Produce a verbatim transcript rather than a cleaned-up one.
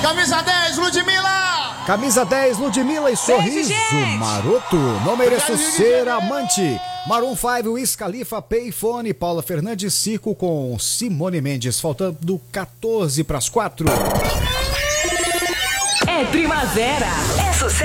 Camisa dez, Ludmilla. Camisa dez, Ludmilla e Sorriso gente. Maroto. Não mereço ser amante. Maroon cinco, Wiz Khalifa, Payphone, Paula Fernandes, Circo com Simone Mendes. Faltando quatorze para as quatro. É Primavera. É sucesso.